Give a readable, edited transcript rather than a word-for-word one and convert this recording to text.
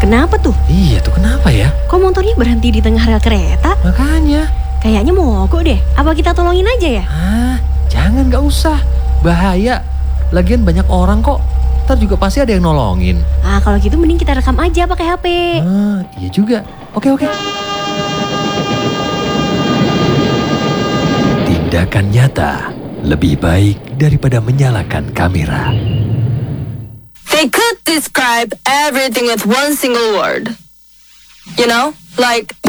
Kenapa tuh? Iya tuh, kenapa ya? Kok motornya berhenti di tengah rel kereta? Makanya. Kayaknya mogok deh. Apa kita tolongin aja ya? Jangan, gak usah. Bahaya. Lagian banyak orang kok. Ntar juga pasti ada yang nolongin. Kalau gitu mending kita rekam aja pakai HP. Iya juga. Oke. Tindakan nyata lebih baik daripada menyalakan kamera. They could describe everything with one single word. You know, like